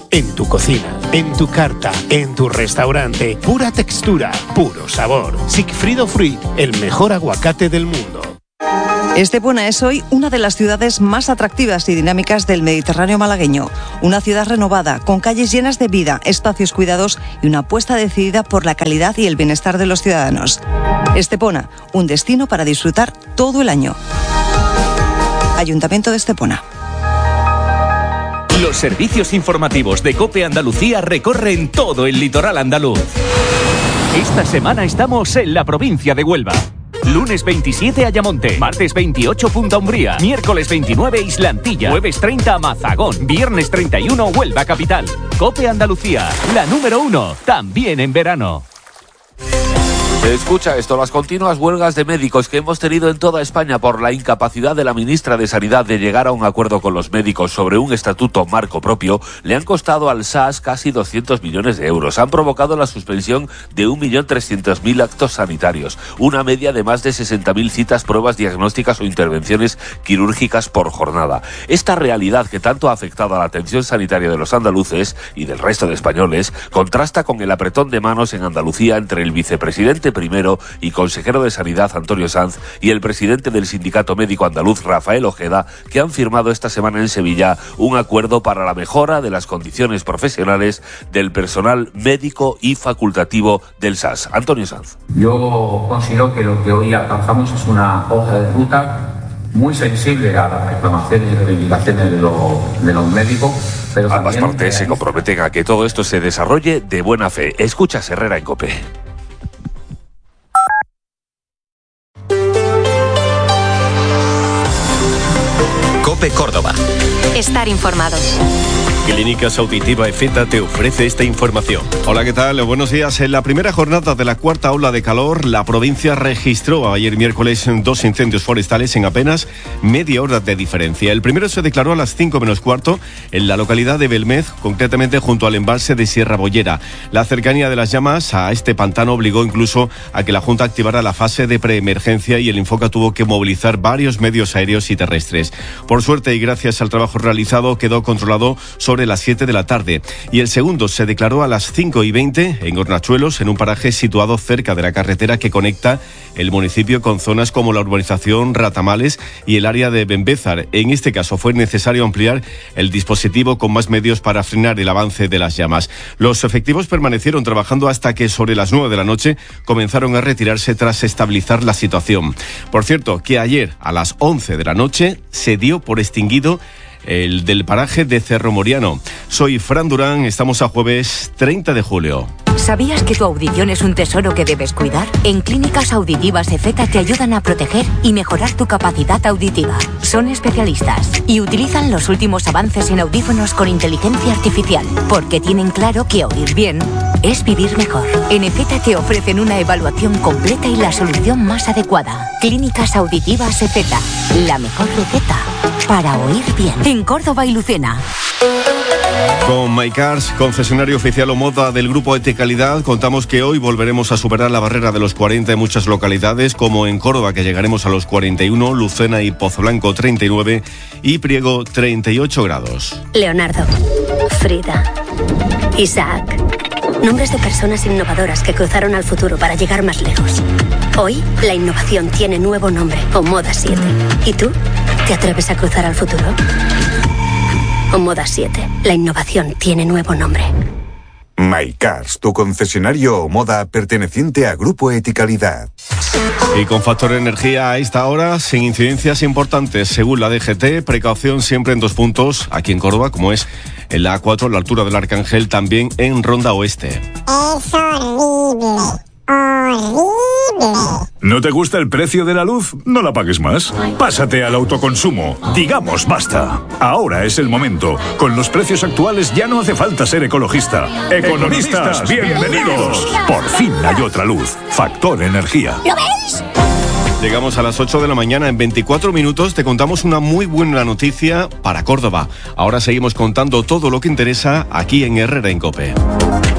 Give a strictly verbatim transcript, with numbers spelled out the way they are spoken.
En tu cocina, en tu carta, en tu restaurante. Pura textura, puro sabor. Sigfrido Fruit, el mejor aguacate del mundo. Estepona es hoy una de las ciudades más atractivas y dinámicas del Mediterráneo malagueño. Una ciudad renovada, con calles llenas de vida, espacios cuidados y una apuesta decidida por la calidad y el bienestar de los ciudadanos. Estepona, un destino para disfrutar todo el año. Ayuntamiento de Estepona. Los servicios informativos de COPE Andalucía recorren todo el litoral andaluz. Esta semana estamos en la provincia de Huelva. Lunes veintisiete Ayamonte, martes veintiocho Punta Umbría, miércoles veintinueve Islantilla, jueves treinta Mazagón, viernes treinta y uno Huelva Capital. COPE Andalucía, la número uno, también en verano. Escucha esto, las continuas huelgas de médicos que hemos tenido en toda España por la incapacidad de la ministra de Sanidad de llegar a un acuerdo con los médicos sobre un estatuto marco propio le han costado al S A S casi doscientos millones de euros. Han provocado la suspensión de un millón trescientos mil actos sanitarios, una media de más de sesenta mil citas, pruebas diagnósticas o intervenciones quirúrgicas por jornada. Esta realidad que tanto ha afectado a la atención sanitaria de los andaluces y del resto de españoles contrasta con el apretón de manos en Andalucía entre el vicepresidente primero y consejero de Sanidad Antonio Sanz y el presidente del Sindicato Médico Andaluz Rafael Ojeda, que han firmado esta semana en Sevilla un acuerdo para la mejora de las condiciones profesionales del personal médico y facultativo del S A S. Antonio Sanz. Yo considero que lo que hoy alcanzamos es una hoja de ruta muy sensible a las reclamaciones y reivindicaciones de, lo, de los médicos. Pero ambas también, partes se comprometen a que todo esto se desarrolle de buena fe. Escucha Herrera en COPE. COPE Córdoba. Estar informados. Clínicas Auditiva EFETA te ofrece esta información. Hola, ¿qué tal? Buenos días. En la primera jornada de la cuarta ola de calor, la provincia registró ayer miércoles dos incendios forestales en apenas media hora de diferencia. El primero se declaró a las cinco menos cuarto en la localidad de Belmez, concretamente junto al embalse de Sierra Bollera. La cercanía de las llamas a este pantano obligó incluso a que la Junta activara la fase de preemergencia y el Infoca tuvo que movilizar varios medios aéreos y terrestres. Por suerte y gracias al trabajo realizado, quedó controlado sobre las siete de la tarde, y el segundo se declaró a las cinco y veinte en Hornachuelos, en un paraje situado cerca de la carretera que conecta el municipio con zonas como la urbanización Ratamales y el área de Benbézar. En este caso fue necesario ampliar el dispositivo con más medios para frenar el avance de las llamas. Los efectivos permanecieron trabajando hasta que sobre las nueve de la noche comenzaron a retirarse tras estabilizar la situación. Por cierto, que ayer a las once de la noche se dio por extinguido el del paraje de Cerro Moriano. Soy Fran Durán, estamos a jueves treinta de julio. ¿Sabías que tu audición es un tesoro que debes cuidar? En Clínicas Auditivas EFETA te ayudan a proteger y mejorar tu capacidad auditiva. Son especialistas y utilizan los últimos avances en audífonos con inteligencia artificial, porque tienen claro que oír bien es vivir mejor. En EFETA te ofrecen una evaluación completa y la solución más adecuada. Clínicas Auditivas EFETA, la mejor receta para oír bien. En Córdoba y Lucena. Con MyCars, concesionario oficial o moda del Grupo Eticalidad, contamos que hoy volveremos a superar la barrera de los cuarenta en muchas localidades, como en Córdoba, que llegaremos a los cuarenta y uno, Lucena y Pozoblanco treinta y nueve y Priego treinta y ocho grados. Leonardo, Frida, Isaac, nombres de personas innovadoras que cruzaron al futuro para llegar más lejos. Hoy, la innovación tiene nuevo nombre, Omoda siete. ¿Y tú? ¿Te atreves a cruzar al futuro? Omoda siete. La innovación tiene nuevo nombre. MyCars, tu concesionario Omoda perteneciente a Grupo Eticalidad. Y con Factor Energía a esta hora, sin incidencias importantes, según la D G T, precaución siempre en dos puntos, aquí en Córdoba, como es en la A cuatro, a la altura del Arcángel, también en Ronda Oeste. Es horrible, horrible. ¿No te gusta el precio de la luz? No la pagues más. Pásate al autoconsumo. Digamos basta. Ahora es el momento. Con los precios actuales ya no hace falta ser ecologista. Economistas, bienvenidos. Por fin hay otra luz. Factor Energía. ¿Lo veis? Llegamos a las ocho de la mañana. En veinticuatro minutos te contamos una muy buena noticia para Córdoba. Ahora seguimos contando todo lo que interesa aquí en Herrera en COPE.